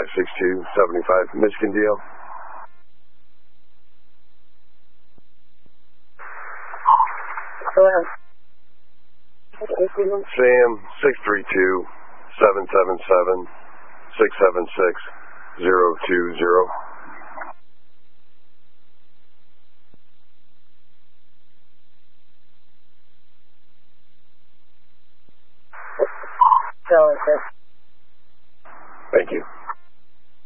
56275 Michigan deal. Go ahead. Sam 632-777-676-020. So is it. Thank you.